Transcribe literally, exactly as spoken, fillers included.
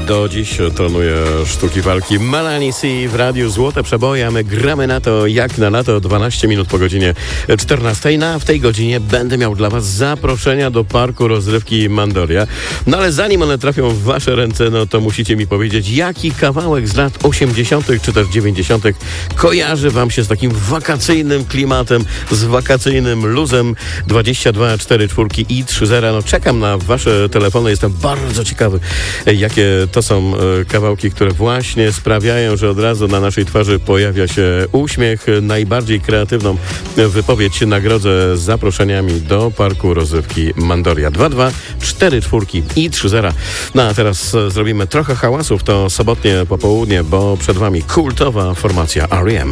Do dziś trenuje sztuki walki Melanie C w Radiu Złote Przeboje, a my gramy na to jak na lato. Dwanaście minut po godzinie czternastej. No, a w tej godzinie będę miał dla was zaproszenia do parku rozrywki Mandoria. No ale zanim one trafią w wasze ręce, no to musicie mi powiedzieć, jaki kawałek z lat osiemdziesiątych czy też dziewięćdziesiątych kojarzy wam się z takim wakacyjnym klimatem, z wakacyjnym luzem. Dwadzieścia dwa cztery cztery i trzy zero. No czekam na wasze telefony. Jestem bardzo ciekawy, jakie to są kawałki, które właśnie sprawiają, że od razu na naszej twarzy pojawia się uśmiech. Najbardziej kreatywną wypowiedź nagrodzę zaproszeniami do parku rozrywki Mandoria. Dwa dwa cztery cztery i trzy zero. No a teraz zrobimy trochę hałasów. To sobotnie popołudnie, bo przed wami kultowa formacja R E M.